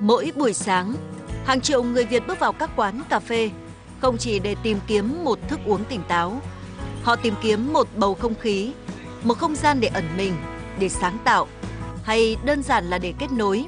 Mỗi buổi sáng, hàng triệu người Việt bước vào các quán cà phê không chỉ để tìm kiếm một thức uống tỉnh táo. Họ tìm kiếm một bầu không khí, một không gian để ẩn mình, để sáng tạo, hay đơn giản là để kết nối.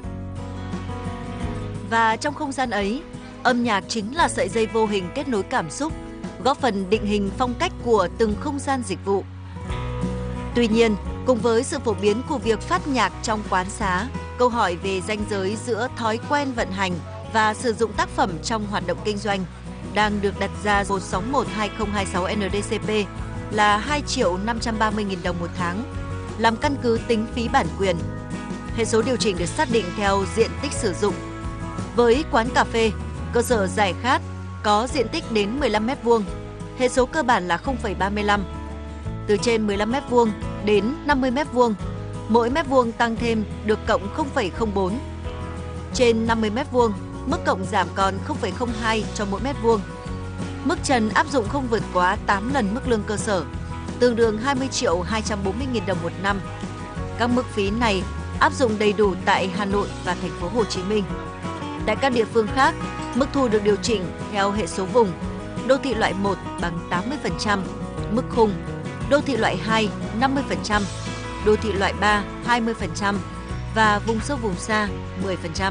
Và trong không gian ấy, âm nhạc chính là sợi dây vô hình kết nối cảm xúc, góp phần định hình phong cách của từng không gian dịch vụ. Tuy nhiên, cùng với sự phổ biến của việc phát nhạc trong quán xá, câu hỏi về ranh giới giữa thói quen vận hành và sử dụng tác phẩm trong hoạt động kinh doanh đang được đặt ra 161/2026 NDCP là 2.530.000 đồng một tháng, làm căn cứ tính phí bản quyền. Hệ số điều chỉnh được xác định theo diện tích sử dụng. Với quán cà phê, cơ sở giải khát có diện tích đến 15 m², hệ số cơ bản là 0,35. Từ trên 15 m² đến 50 m², mỗi mét vuông tăng thêm được cộng 0,04. Trên 50 m², mức cộng giảm còn 0,02 cho mỗi mét vuông. Mức trần áp dụng không vượt quá 8 lần mức lương cơ sở, tương đương 20.240.000 đồng một năm. Các mức phí này áp dụng đầy đủ tại Hà Nội và thành phố Hồ Chí Minh. Tại các địa phương khác, mức thu được điều chỉnh theo hệ số vùng. Đô thị loại 1 bằng 80%, mức khung. Đô thị loại 2 50%, đô thị loại 3 20% và vùng sâu vùng xa 10%.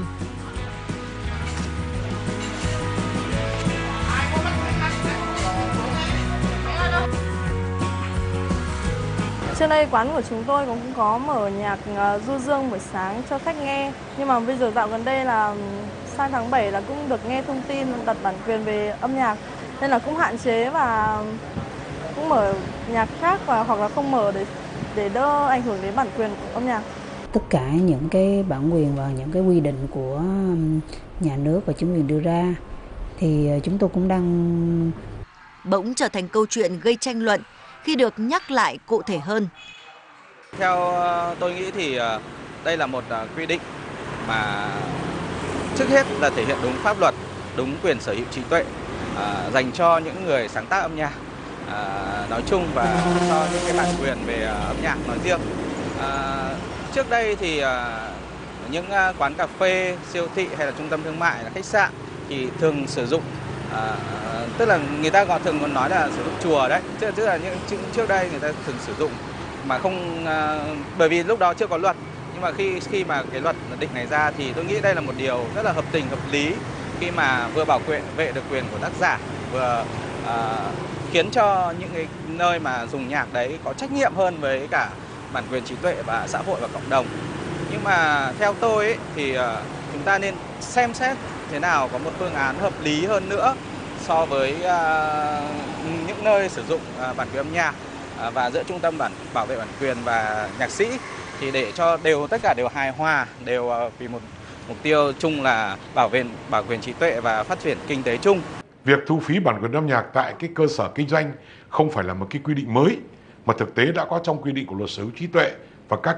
Trước đây quán của chúng tôi cũng có mở nhạc du dương buổi sáng cho khách nghe. Nhưng mà bây giờ dạo gần đây là sang tháng 7 là cũng được nghe thông tin đặt bản quyền về âm nhạc. Nên là cũng hạn chế và cũng mở nhạc khác và hoặc là không mở để đỡ ảnh hưởng đến bản quyền của âm nhạc. Tất cả những cái bản quyền và những cái quy định của nhà nước và chính quyền đưa ra thì chúng tôi cũng đang bỗng trở thành câu chuyện gây tranh luận khi được nhắc lại cụ thể hơn. Theo tôi nghĩ thì đây là một quy định mà trước hết là thể hiện đúng pháp luật, đúng quyền sở hữu trí tuệ dành cho những người sáng tác âm nhạc nói chung và cho những cái bản quyền về âm nhạc nói riêng. Trước đây thì những quán cà phê, siêu thị hay là trung tâm thương mại, là khách sạn thì thường sử dụng tức là người ta thường nói là sử dụng chùa đấy, tức là những trước đây người ta thường sử dụng mà không bởi vì lúc đó chưa có luật, nhưng mà khi mà cái luật định này ra thì tôi nghĩ đây là một điều rất là hợp tình hợp lý khi mà vừa bảo vệ được quyền của tác giả, vừa khiến cho những cái nơi mà dùng nhạc đấy có trách nhiệm hơn với cả bản quyền trí tuệ và xã hội và cộng đồng. Nhưng mà theo tôi ấy, thì chúng ta nên xem xét thế nào có một phương án hợp lý hơn nữa so với những nơi sử dụng bản quyền âm nhạc và giữa trung tâm bảo vệ bản quyền và nhạc sĩ, thì để cho tất cả đều hài hòa, đều vì một mục tiêu chung là bảo quyền trí tuệ và phát triển kinh tế chung. Việc thu phí bản quyền âm nhạc tại cái cơ sở kinh doanh không phải là một cái quy định mới, mà thực tế đã có trong quy định của luật sở hữu trí tuệ và các